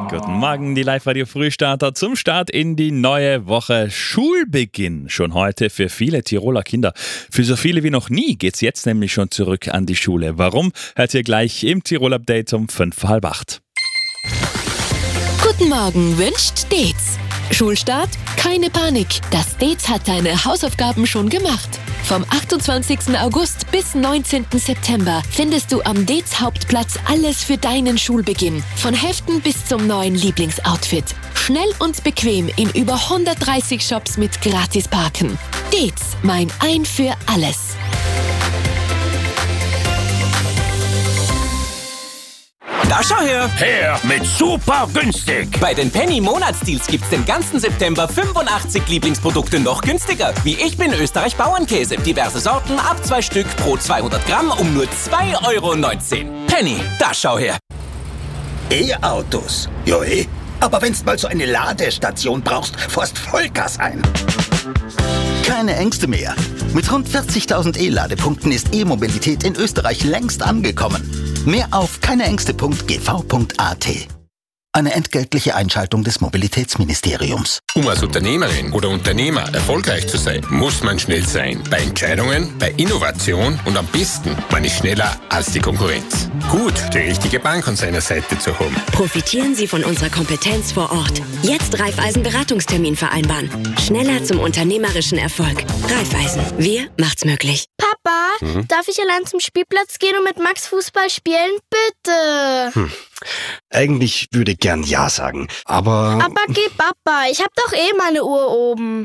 Guten Morgen, die Live-Radio-Frühstarter zum Start in die neue Woche. Schulbeginn schon heute für viele Tiroler Kinder. Für so viele wie noch nie geht's jetzt nämlich schon zurück an die Schule. Warum? Hört ihr gleich im Tirol-Update um 7:45. Guten Morgen wünscht Dez. Schulstart? Keine Panik. Das Dez hat deine Hausaufgaben schon gemacht. Vom 28. August bis 19. September findest du am Dez Hauptplatz alles für deinen Schulbeginn. Von Heften bis zum neuen Lieblingsoutfit. Schnell und bequem in über 130 Shops mit Gratisparken. Dez, mein Ein für alles. Da schau her! Her mit super günstig! Bei den Penny Monatsdeals gibt's den ganzen September 85 Lieblingsprodukte noch günstiger. Wie Ich bin Österreich Bauernkäse. Diverse Sorten ab 2 Stück pro 200 Gramm um nur 2,19 €. Penny, da schau her! E-Autos? Ja, aber wenn's mal so eine Ladestation brauchst, fährst Vollgas ein. Keine Ängste mehr. Mit rund 40.000 E-Ladepunkten ist E-Mobilität in Österreich längst angekommen. Mehr auf keineängste.gv.at. Eine entgeltliche Einschaltung des Mobilitätsministeriums. Um als Unternehmerin oder Unternehmer erfolgreich zu sein, muss man schnell sein. Bei Entscheidungen, bei Innovation und am besten, man ist schneller als die Konkurrenz. Gut, die richtige Bank an seiner Seite zu haben. Profitieren Sie von unserer Kompetenz vor Ort. Jetzt Raiffeisen-Beratungstermin vereinbaren. Schneller zum unternehmerischen Erfolg. Raiffeisen. Wir macht's möglich. Papa, darf ich allein zum Spielplatz gehen und mit Max Fußball spielen? Bitte. Eigentlich würde ich gern Ja sagen, aber... Aber geh Papa, ich hab doch meine Uhr oben.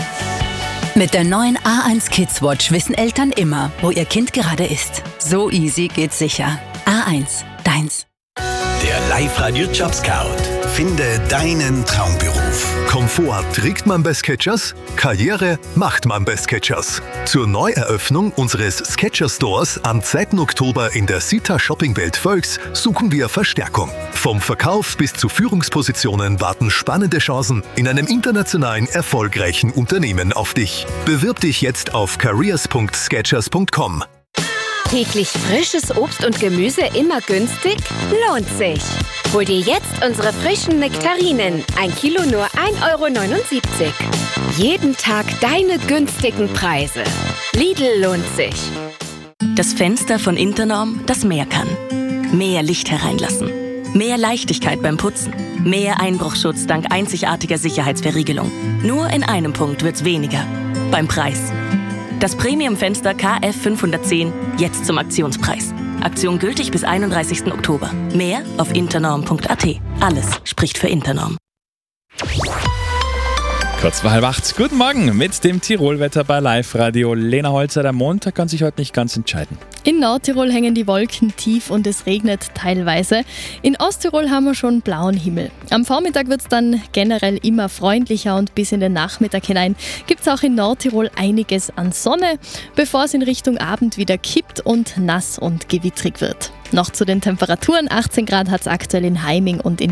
Mit der neuen A1 Kids Watch wissen Eltern immer, wo ihr Kind gerade ist. So easy geht's sicher. A1, deins. Der Live-Radio Job Scout. Finde deinen Traumberuf. Komfort trägt man bei Skechers, Karriere macht man bei Skechers. Zur Neueröffnung unseres Skechers Stores am 2. Oktober in der Sita Shoppingwelt Völks suchen wir Verstärkung. Vom Verkauf bis zu Führungspositionen warten spannende Chancen in einem internationalen erfolgreichen Unternehmen auf dich. Bewirb dich jetzt auf careers.skechers.com. Täglich frisches Obst und Gemüse immer günstig? Lohnt sich! Hol dir jetzt unsere frischen Nektarinen. 1 Kilo nur 1,79 €. Jeden Tag deine günstigen Preise. Lidl lohnt sich. Das Fenster von Internorm, das mehr kann. Mehr Licht hereinlassen. Mehr Leichtigkeit beim Putzen. Mehr Einbruchschutz dank einzigartiger Sicherheitsverriegelung. Nur in einem Punkt wird's weniger. Beim Preis. Das Premium-Fenster KF 510 jetzt zum Aktionspreis. Aktion gültig bis 31. Oktober. Mehr auf internorm.at. Alles spricht für Internorm. Kurz vor 7:30. Guten Morgen mit dem Tirolwetter bei Live-Radio. Lena Holzer, der Montag kann sich heute nicht ganz entscheiden. In Nordtirol hängen die Wolken tief und es regnet teilweise. In Osttirol haben wir schon blauen Himmel. Am Vormittag wird es dann generell immer freundlicher und bis in den Nachmittag hinein gibt es auch in Nordtirol einiges an Sonne, bevor es in Richtung Abend wieder kippt und nass und gewittrig wird. Noch zu den Temperaturen. 18 Grad hat es aktuell in Heiming und in